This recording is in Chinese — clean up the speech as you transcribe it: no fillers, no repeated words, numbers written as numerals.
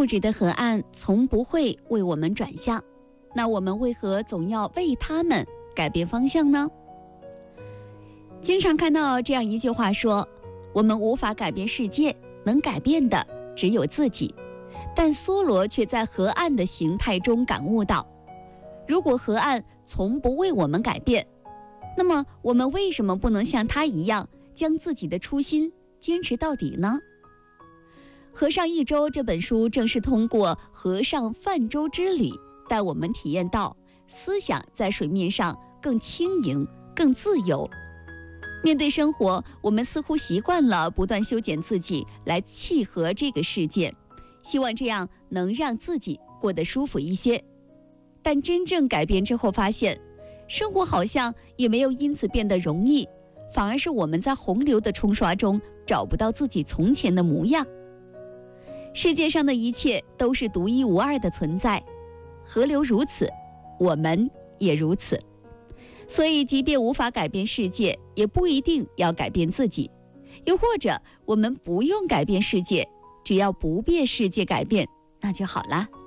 固执的河岸从不会为我们转向，那我们为何总要为他们改变方向呢？经常看到这样一句话说，我们无法改变世界，能改变的只有自己。但梭罗却在河岸的形态中感悟到，如果河岸从不为我们改变，那么我们为什么不能像他一样，将自己的初心坚持到底呢？《河上一周》这本书正是通过河上泛舟之旅，带我们体验到思想在水面上更轻盈、更自由。面对生活，我们似乎习惯了不断修剪自己来契合这个世界，希望这样能让自己过得舒服一些。但真正改变之后发现，生活好像也没有因此变得容易，反而是我们在洪流的冲刷中找不到自己从前的模样。世界上的一切都是独一无二的存在，河流如此，我们也如此。所以即便无法改变世界，也不一定要改变自己。又或者我们不用改变世界，只要不被世界改变，那就好了。